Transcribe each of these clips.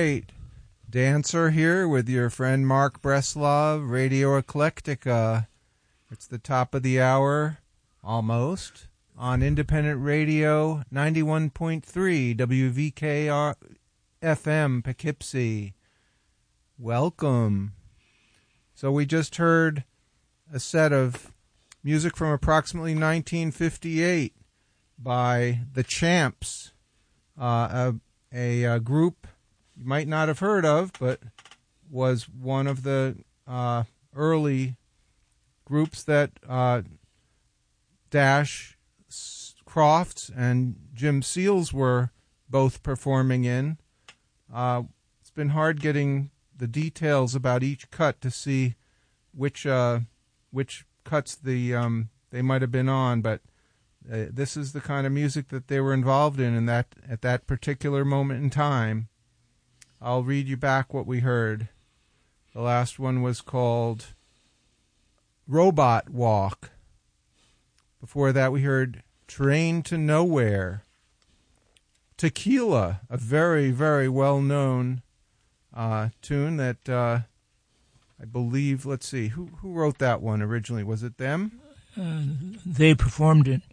right. Dancer here with your friend Mark Breslov, Radio Eclectica. It's the top of the hour, almost, on Independent Radio 91.3 WVKR FM Poughkeepsie. Welcome. So we just heard a set of music from approximately 1958 by The Champs, a group you might not have heard of, but was one of the early groups that Dash Crofts and Jim Seals were both performing in. It's been hard getting the details about each cut to see which cuts they might have been on, but this is the kind of music that they were involved in that at that particular moment in time. I'll read you back what we heard. The last one was called Robot Walk. Before that we heard Train to Nowhere. Tequila, a very, very well-known tune that I believe, let's see, who wrote that one originally? Was it them? They performed it.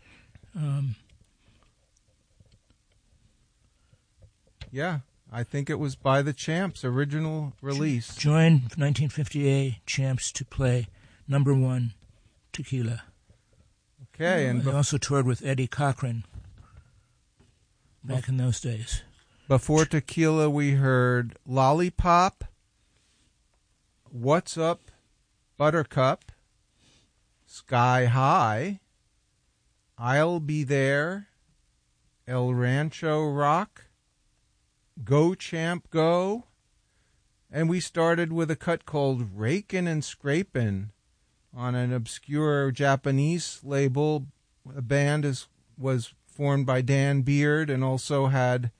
Yeah, I think it was by the Champs, original release. Joined 1958 Champs to play number one, Tequila. Okay, and they also toured with Eddie Cochran back in those days. Before Tequila, we heard Lollipop, What's Up, Buttercup, Sky High, I'll Be There, El Rancho Rock, Go Champ Go, and we started with a cut called Rakin' and Scrapin' on an obscure Japanese label. The band was formed by Dan Beard and also had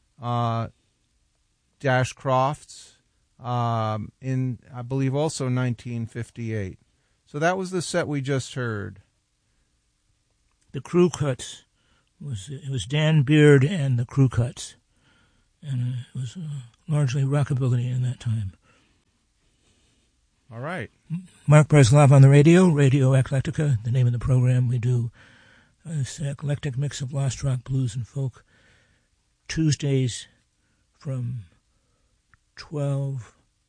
Dash Crofts in, I believe, also 1958. So that was the set we just heard. The Crew Cuts it was Dan Beard and the Crew Cuts, and it was largely rockabilly in that time. All right. Mark Breslov on the radio, Radio Eclectica, the name of the program. We do this eclectic mix of lost rock, blues, and folk Tuesdays from 1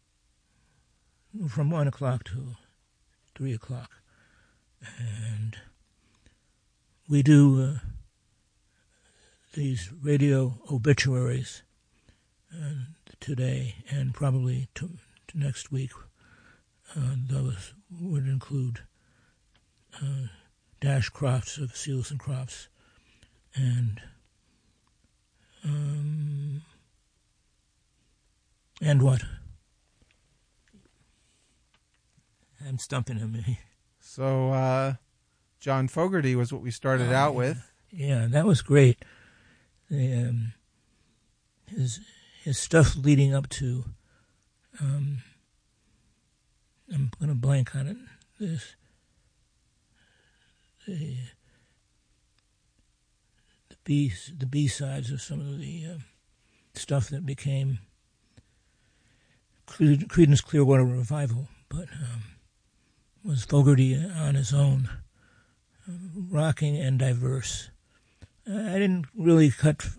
o'clock to 3 o'clock. And we do these radio obituaries today and probably to next week. Those would include Dash Crofts of Seals and Crofts and what? I'm stumping him. So John Fogerty was what we started out with. Yeah, that was great. His stuff leading up to I'm going to blank on it. The B-sides of some of the stuff that became Creedence Clearwater Revival, but was Fogerty on his own, rocking and diverse. I didn't really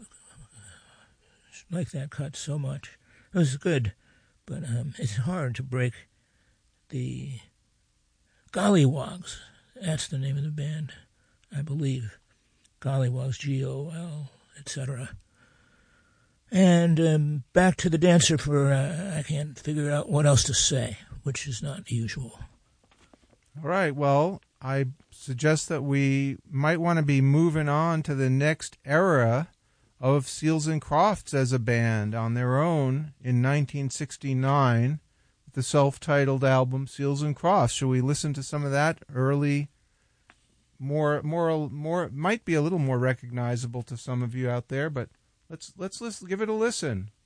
like that cut so much. It was good, but it's hard to break the Gollywogs. That's the name of the band, I believe. Gollywogs, G-O-L, etc. And back to the dancer for I can't figure out what else to say, which is not usual. All right, well, I suggest that we might want to be moving on to the next era of Seals and Crofts as a band on their own in 1969. The self-titled album Seals and Crofts. Shall we listen to some of that early, more might be a little more recognizable to some of you out there, but let's give it a listen.